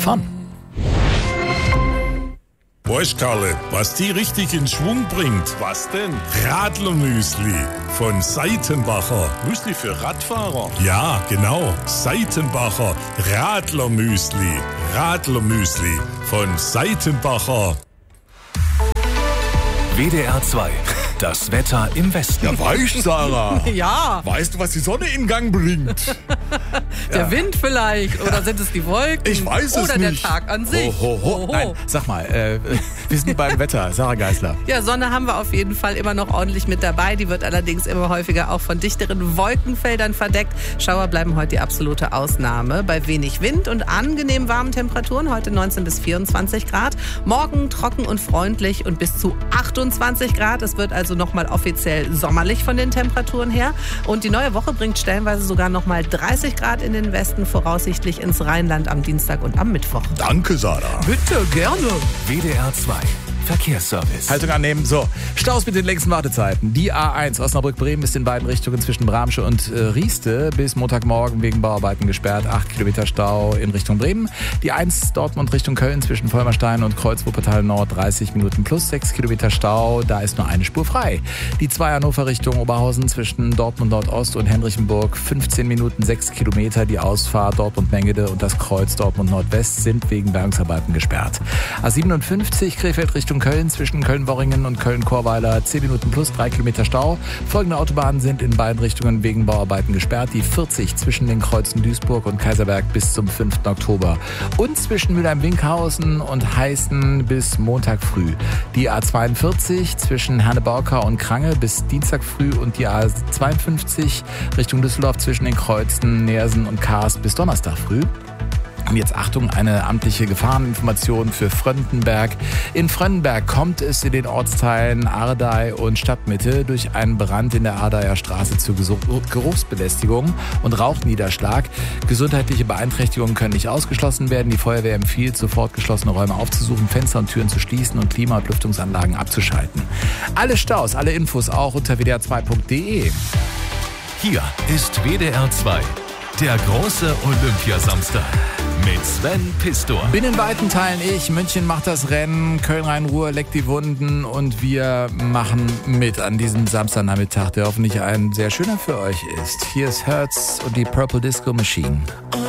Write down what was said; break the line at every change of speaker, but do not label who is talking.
fahren.
Weißt Karle, was die richtig in Schwung bringt? Was denn? Radlermüsli von Seitenbacher.
Müsli für Radfahrer?
Ja, genau. Seitenbacher Radlermüsli. Radlermüsli von Seitenbacher.
WDR 2. Das Wetter im Westen.
Ja, weißt du, Sarah?
Ja.
Weißt du, was die Sonne in Gang bringt?
Der Wind vielleicht. Oder sind es die Wolken?
Ich weiß es
Oder
nicht.
der Tag an sich.
Ho. Nein, sag mal, wir sind beim Wetter. Sarah Geisler.
Ja, Sonne haben wir auf jeden Fall immer noch ordentlich mit dabei. Die wird allerdings immer häufiger auch von dichteren Wolkenfeldern verdeckt. Schauer bleiben heute die absolute Ausnahme. Bei wenig Wind und angenehm warmen Temperaturen. Heute 19 bis 24 Grad. Morgen trocken und freundlich und bis zu 28 Grad. Es wird also nochmal offiziell sommerlich von den Temperaturen her. Und die neue Woche bringt stellenweise sogar nochmal 30 Grad in den Westen, voraussichtlich ins Rheinland am Dienstag und am Mittwoch.
Danke, Sarah.
Bitte, gerne.
WDR 2. Verkehrsservice.
Haltung annehmen. So, Staus mit den längsten Wartezeiten. Die A1 Osnabrück-Bremen ist in beiden Richtungen zwischen Bramsche und Rieste bis Montagmorgen wegen Bauarbeiten gesperrt. 8 Kilometer Stau in Richtung Bremen. Die 1 Dortmund Richtung Köln zwischen Vollmerstein und Kreuz Wuppertal Nord 30 Minuten plus 6 Kilometer Stau. Da ist nur eine Spur frei. Die 2 Hannover Richtung Oberhausen zwischen Dortmund Nordost und Henrichenburg 15 Minuten 6 Kilometer. Die Ausfahrt Dortmund-Mengede und das Kreuz Dortmund Nordwest sind wegen Bergungsarbeiten gesperrt. A57 Krefeld Richtung Köln zwischen Köln-Worringen und Köln-Chorweiler 10 Minuten plus 3 Kilometer Stau. Folgende Autobahnen sind in beiden Richtungen wegen Bauarbeiten gesperrt. Die 40 zwischen den Kreuzen Duisburg und Kaiserberg bis zum 5. Oktober. Und zwischen Mülheim-Winkhausen und Heißen bis Montag früh. Die A42 zwischen Herne-Borka und Krange bis Dienstag früh und die A52 Richtung Düsseldorf zwischen den Kreuzen Neersen und Kaas bis Donnerstag früh. Und jetzt Achtung, eine amtliche Gefahreninformation für Fröndenberg. In Fröndenberg kommt es in den Ortsteilen Ardey und Stadtmitte durch einen Brand in der Ardeyer Straße zu Geruchsbelästigung und Rauchniederschlag. Gesundheitliche Beeinträchtigungen können nicht ausgeschlossen werden. Die Feuerwehr empfiehlt, sofort geschlossene Räume aufzusuchen, Fenster und Türen zu schließen und Klima- und Lüftungsanlagen abzuschalten. Alle Staus, alle Infos auch unter wdr2.de.
Hier ist WDR 2. Der große Olympiasamstag mit Sven Pistor.
Bin in weiten Teilen ich. München macht das Rennen, Köln-Rhein-Ruhr leckt die Wunden und wir machen mit an diesem Samstagnachmittag, der hoffentlich ein sehr schöner für euch ist. Hier ist Hertz und die Purple Disco Machine.